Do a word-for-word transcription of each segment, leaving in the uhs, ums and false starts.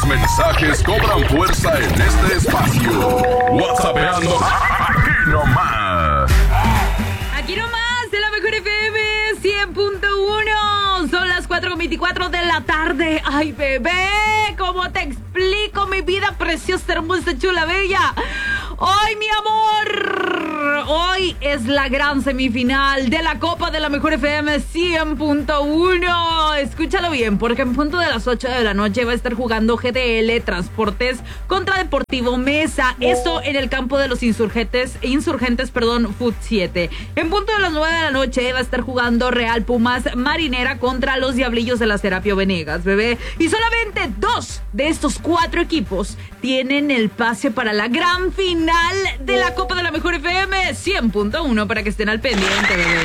mensajes cobran fuerza en este espacio. WhatsAppeando aquí nomás. Aquí nomás, de la mejor F M cien punto uno. Son las cuatro con veinticuatro de la tarde. Ay, bebé, ¿cómo te explico mi vida preciosa, hermosa, chula, bella? Hoy, mi amor, hoy es la gran semifinal de la Copa de la Mejor F M cien punto uno. Escúchalo bien, porque en punto de las ocho de la noche va a estar jugando G D L Transportes contra Deportivo Mesa. Esto en el campo de los insurgentes, insurgentes, perdón, F U T siete. En punto de las nueve de la noche va a estar jugando Real Pumas Marinera contra los Diablillos de la Serapio Venegas, bebé. Y solamente dos de estos cuatro equipos tienen el pase para la gran final de la Copa de la Mejor F M cien punto uno, para que estén al pendiente, bebé.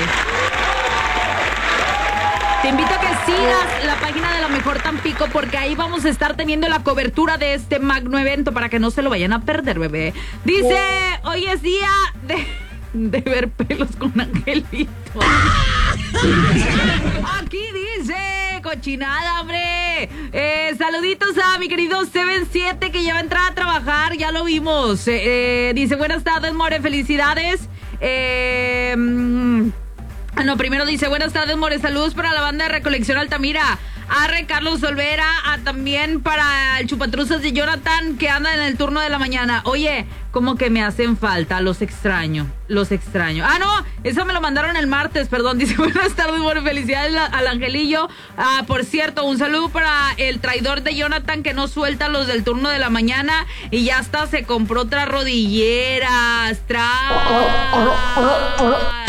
Te invito a que sigas la página de La Mejor Tampico, porque ahí vamos a estar teniendo la cobertura de este magno evento para que no se lo vayan a perder, bebé. Dice, hoy es día de, de ver pelos con Angelito. Aquí dice, cochinada, hombre. Eh, saluditos a mi querido Seven siete, que ya va a entrar a trabajar, ya lo vimos. Eh, eh, dice, buenas tardes, more, felicidades. Eh... Mm, Ah, no, primero dice, buenas tardes, more, saludos para la banda de Recolección Altamira, arre Carlos Olvera, a, también para el chupatruzas de Jonathan, que anda en el turno de la mañana. Oye, como que me hacen falta, los extraño, los extraño. Ah, no, eso me lo mandaron el martes, perdón. Dice, buenas tardes, more, felicidades al Angelillo. Ah, por cierto, un saludo para el traidor de Jonathan, que no suelta los del turno de la mañana, y ya hasta se compró otras rodilleras, tras...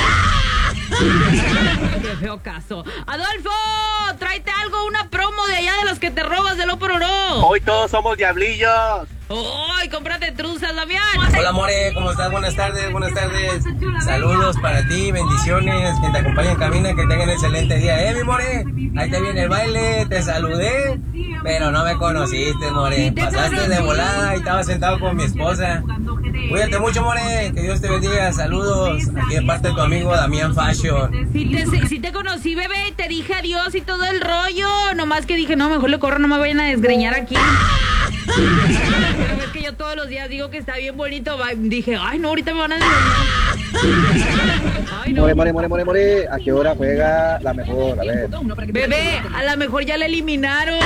Qué feo caso. Adolfo, tráete algo, una promo de allá de los que te robas del Opororó. Hoy todos somos diablillos. ¡Ay, cómprate truzas, Damián! Hola, more, ¿cómo estás? Buenas tardes, buenas tardes. Saludos para ti, bendiciones. Quien te acompaña en cabina, que tengan excelente día. ¡Eh, mi more! Ahí te viene el baile, te saludé, pero no me conociste, more. Pasaste de volada y estaba sentado con mi esposa. Cuídate mucho, more, que Dios te bendiga. Saludos, aquí de parte de tu amigo Damián Fashion. Sí te, sí te conocí, bebé, y te dije adiós y todo el rollo. Nomás que dije, no, mejor le corro, no me vayan a desgreñar aquí. Pero ves que yo todos los días digo que está bien bonito. Dije, ay, no, ahorita me van a desgreñar. Ay, no. More, more, more, more, more. ¿A qué hora juega la mejor? A ver. Bebé, a lo mejor ya la eliminaron.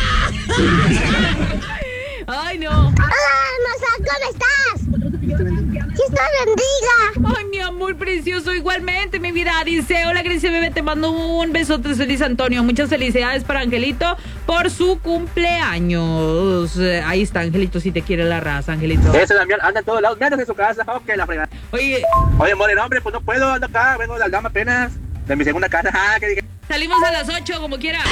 Ay, no. Hola, hermosa, ¿cómo estás? Dios te bendiga. Ay, mi amor precioso, igualmente, mi vida. Dice, hola, Grecia, bebé, te mando un besote, feliz Antonio. Muchas felicidades para Angelito por su cumpleaños. Eh, ahí está, Angelito, si te quiere la raza, Angelito. Ese Damián anda en todos lados, menos en su casa. Ok, la fregada. Oye, Oye, more, no, hombre, pues no puedo, ando acá, vengo de Aldama apenas, de mi segunda casa. Ah, que dije. salimos a las ocho, como quiera.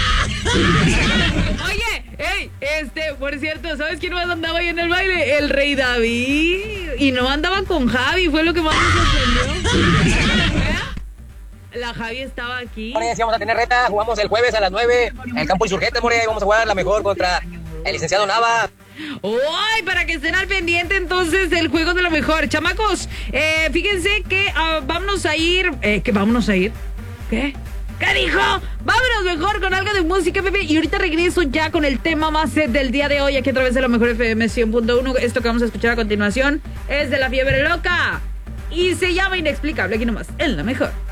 Oye, hey, este, por cierto, ¿sabes quién más andaba ahí en el baile? El Rey David. Y no andaba con Javi, fue lo que más me sorprendió. ¿Eh? La Javi estaba aquí. More, sí vamos a tener reta, jugamos el jueves a las nueve en el campo Insurgente, more, vamos a jugar la mejor contra el licenciado Nava. ¡Ay! Para que estén al pendiente entonces del juego de lo mejor. Chamacos, eh, fíjense que uh, vámonos a ir... Eh, ¿Que vámonos a ir? ¿Qué? ¿Qué dijo? Vámonos mejor con algo de música, bebé. Y ahorita regreso ya con el tema más set del día de hoy, aquí a través de la Mejor F M cien punto uno. Esto que vamos a escuchar a continuación es de La Fiebre Loca y se llama Inexplicable, aquí nomás, en La Mejor.